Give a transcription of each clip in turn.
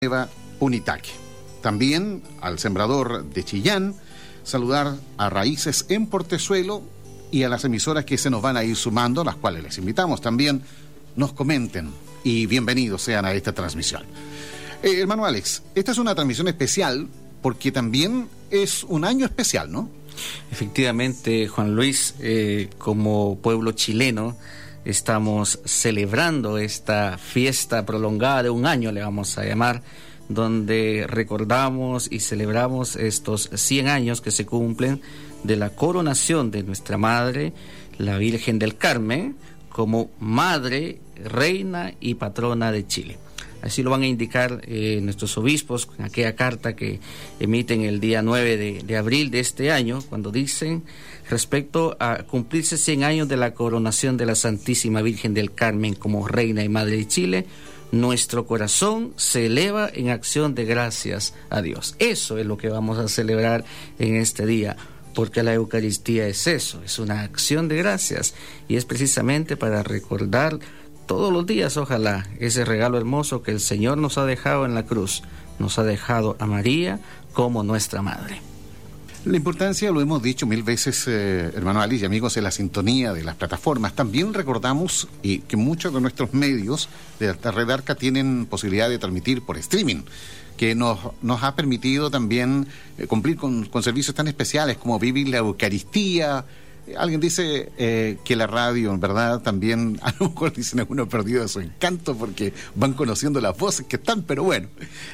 Nueva Punitaque. También al Sembrador de Chillán, saludar a Raíces en Portezuelo y a las emisoras que se nos van a ir sumando, las cuales les invitamos también nos comenten y bienvenidos sean a esta transmisión. Hermano Alex, esta es una transmisión especial porque también es un año especial, ¿no? Efectivamente, Juan Luis, como pueblo chileno estamos celebrando esta fiesta prolongada de un año, le vamos a llamar, donde recordamos y celebramos estos 100 años que se cumplen de la coronación de nuestra Madre, la Virgen del Carmen, como Madre, Reina y Patrona de Chile. Así lo van a indicar nuestros obispos en aquella carta que emiten el día 9 de abril de este año, cuando dicen respecto a cumplirse 100 años de la coronación de la Santísima Virgen del Carmen como Reina y Madre de Chile, nuestro corazón se eleva en acción de gracias a Dios. Eso es lo que vamos a celebrar en este día, porque la Eucaristía es eso, es una acción de gracias y es precisamente para recordar todos los días, ojalá, ese regalo hermoso que el Señor nos ha dejado en la cruz, nos ha dejado a María como nuestra Madre. La importancia, lo hemos dicho mil veces, hermano Alice y amigos, en la sintonía de las plataformas. También recordamos que muchos de nuestros medios de esta red Arca tienen posibilidad de transmitir por streaming, que nos ha permitido también cumplir con servicios tan especiales como vivir la Eucaristía. Alguien dice que la radio, en verdad, también a lo mejor dicen algunos perdido de su encanto porque van conociendo las voces que están, pero bueno,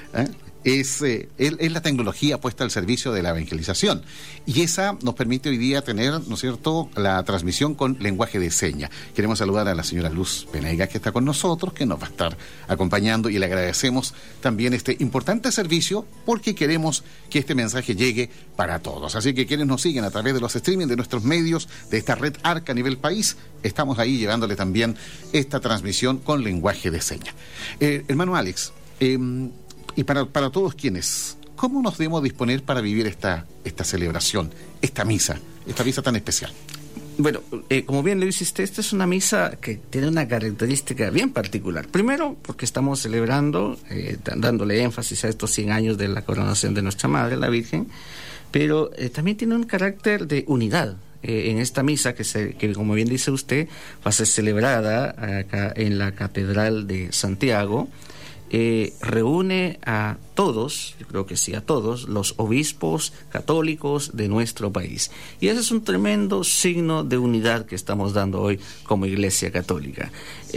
es la tecnología puesta al servicio de la evangelización. Y esa nos permite hoy día tener, ¿no es cierto?, la transmisión con lenguaje de señas. Queremos saludar a la señora Luz Venegas, que está con nosotros, que nos va a estar acompañando, y le agradecemos también este importante servicio porque queremos que este mensaje llegue para todos. Así que quienes nos siguen a través de los streaming de nuestros medios, de esta red Arca a nivel país, estamos ahí llevándole también esta transmisión con lenguaje de señas. Hermano Alex, y para todos quienes, ¿cómo nos debemos disponer para vivir esta celebración, esta misa tan especial? Bueno, como bien lo hiciste, esta es una misa que tiene una característica bien particular. Primero, porque estamos celebrando, dándole énfasis a estos 100 años de la coronación de nuestra Madre, la Virgen, pero también tiene un carácter de unidad. En esta misa que como bien dice usted, va a ser celebrada acá en la Catedral de Santiago, reúne a todos, yo creo que sí, a todos los obispos católicos de nuestro país. Y ese es un tremendo signo de unidad que estamos dando hoy como Iglesia Católica.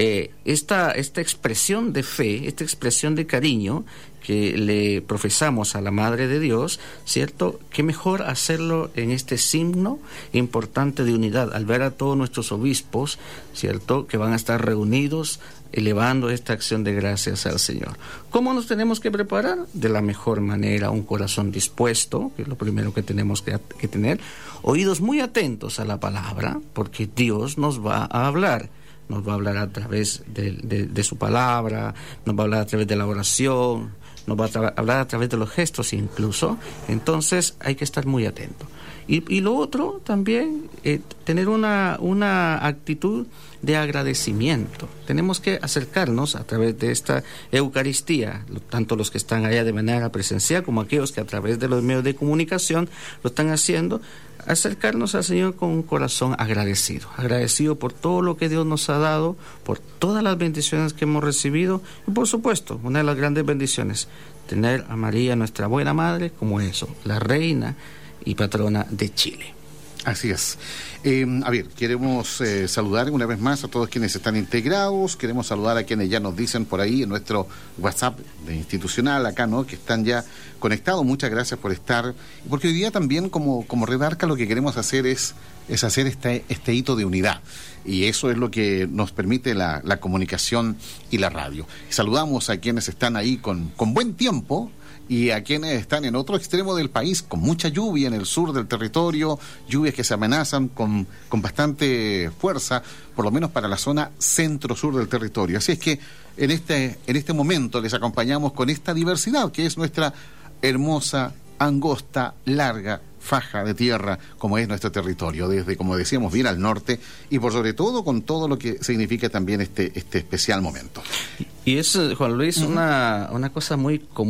Esta expresión de fe, esta expresión de cariño que le profesamos a la Madre de Dios, ¿cierto? Qué mejor hacerlo en este signo importante de unidad, al ver a todos nuestros obispos, ¿cierto?, que van a estar reunidos elevando esta acción de gracias al Señor. ¿Cómo nos tenemos que preparar? De la mejor manera, un corazón dispuesto, que es lo primero que tenemos que tener, oídos muy atentos a la palabra, porque Dios nos va a hablar a través de su palabra, nos va a hablar a través de la oración, nos va a hablar a través de los gestos incluso. Entonces hay que estar muy atento. Y lo otro también, tener una actitud de agradecimiento. Tenemos que acercarnos a través de esta Eucaristía, tanto los que están allá de manera presencial como aquellos que a través de los medios de comunicación lo están haciendo, acercarnos al Señor con un corazón agradecido por todo lo que Dios nos ha dado, por todas las bendiciones que hemos recibido, y por supuesto, una de las grandes bendiciones, tener a María, nuestra buena Madre, como eso, la Reina y Patrona de Chile. Así es. A ver, queremos saludar una vez más a todos quienes están integrados, queremos saludar a quienes ya nos dicen por ahí en nuestro WhatsApp de institucional acá, ¿no?, que están ya conectados. Muchas gracias por estar, porque hoy día también como Red Arca lo que queremos hacer es hacer este hito de unidad, y eso es lo que nos permite la comunicación y la radio. Saludamos a quienes están ahí con buen tiempo, y a quienes están en otro extremo del país con mucha lluvia en el sur del territorio, lluvias que se amenazan con bastante fuerza, por lo menos para la zona centro-sur del territorio. Así es que en este momento les acompañamos con esta diversidad que es nuestra hermosa angosta, larga faja de tierra como es nuestro territorio, desde, como decíamos, bien al norte y por sobre todo con todo lo que significa también este especial momento. Y es, Juan Luis, una cosa muy común